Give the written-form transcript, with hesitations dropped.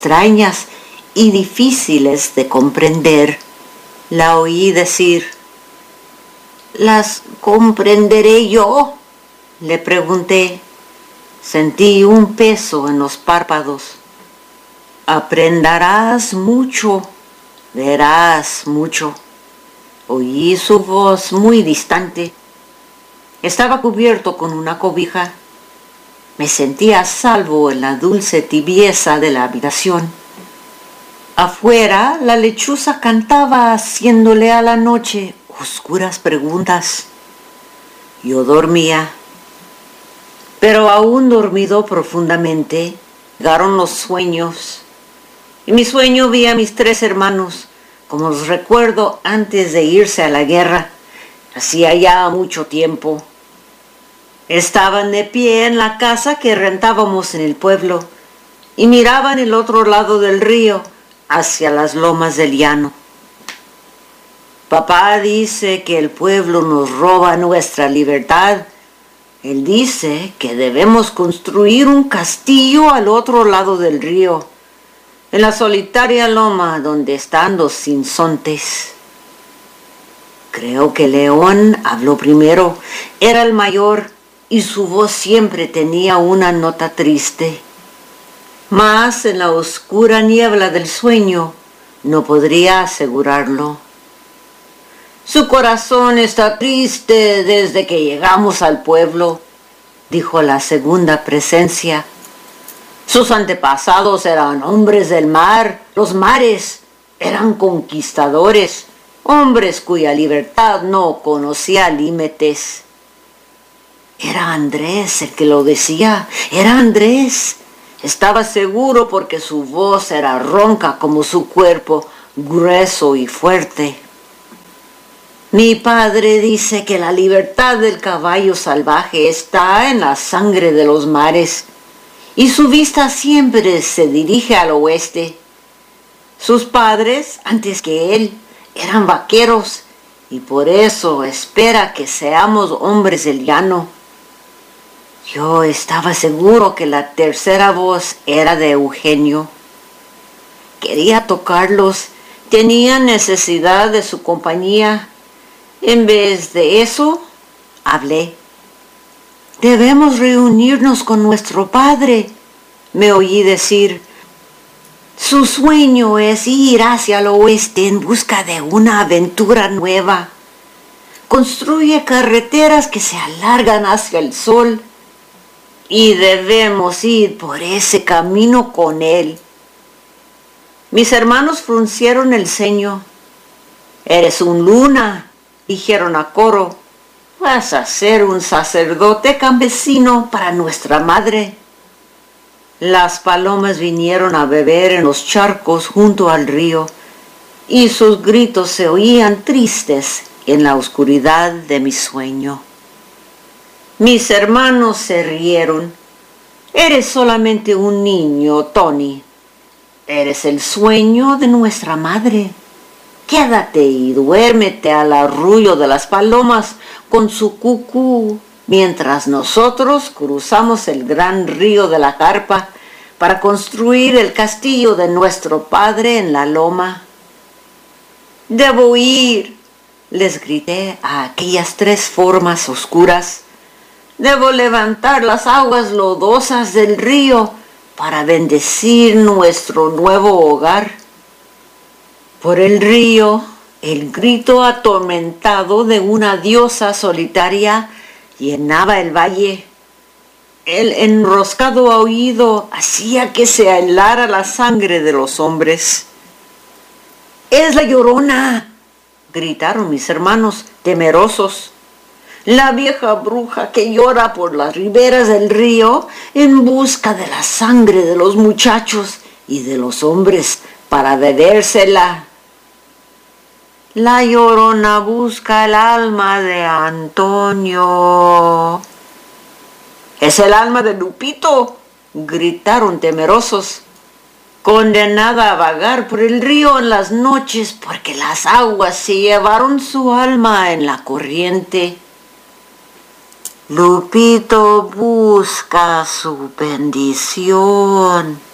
extrañas y difíciles de comprender. La oí decir: ¿las comprenderé yo?, le pregunté. Sentí un peso en los párpados. Aprenderás mucho, verás mucho. Oí su voz muy distante. Estaba cubierto con una cobija. Me sentía a salvo en la dulce tibieza de la habitación. Afuera, la lechuza cantaba haciéndole a la noche oscuras preguntas. Yo dormía, pero aún dormido profundamente, llegaron los sueños. En mi sueño vi a mis 3 hermanos, como los recuerdo antes de irse a la guerra, hacía ya mucho tiempo. Estaban de pie en la casa que rentábamos en el pueblo y miraban el otro lado del río, hacia las lomas del llano. Papá dice que el pueblo nos roba nuestra libertad. Él dice que debemos construir un castillo al otro lado del río, en la solitaria loma donde están los sinsontes. Creo que León habló primero, era el mayor y su voz siempre tenía una nota triste. Mas en la oscura niebla del sueño no podría asegurarlo. Su corazón está triste desde que llegamos al pueblo, dijo la segunda presencia. Sus antepasados eran hombres del mar, los mares eran conquistadores, hombres cuya libertad no conocía límites. Era Andrés el que lo decía, era Andrés. Estaba seguro porque su voz era ronca como su cuerpo, grueso y fuerte. Mi padre dice que la libertad del caballo salvaje está en la sangre de los mares y su vista siempre se dirige al oeste. Sus padres, antes que él, eran vaqueros y por eso espera que seamos hombres del llano. Yo estaba seguro que la tercera voz era de Eugenio. Quería tocarlos, tenía necesidad de su compañía. En vez de eso, hablé. Debemos reunirnos con nuestro padre, me oí decir. Su sueño es ir hacia el oeste en busca de una aventura nueva. Construye carreteras que se alargan hacia el sol y debemos ir por ese camino con él. Mis hermanos fruncieron el ceño. Eres un luna, dijeron a coro. Vas a ser un sacerdote campesino para nuestra madre. Las palomas vinieron a beber en los charcos junto al río y sus gritos se oían tristes en la oscuridad de mi sueño. Mis hermanos se rieron. Eres solamente un niño, Tony. Eres el sueño de nuestra madre. Quédate y duérmete al arrullo de las palomas con su cucú, mientras nosotros cruzamos el gran río de la carpa para construir el castillo de nuestro padre en la loma. Debo ir, les grité a aquellas 3 formas oscuras. Debo levantar las aguas lodosas del río para bendecir nuestro nuevo hogar. Por el río, el grito atormentado de una diosa solitaria llenaba el valle. El enroscado aullido hacía que se helara la sangre de los hombres. ¡Es la Llorona!, gritaron mis hermanos, temerosos. La vieja bruja que llora por las riberas del río en busca de la sangre de los muchachos y de los hombres para bebérsela. La Llorona busca el alma de Antonio. ¡Es el alma de Lupito!, gritaron temerosos. Condenada a vagar por el río en las noches porque las aguas se llevaron su alma en la corriente. Lupito busca su bendición.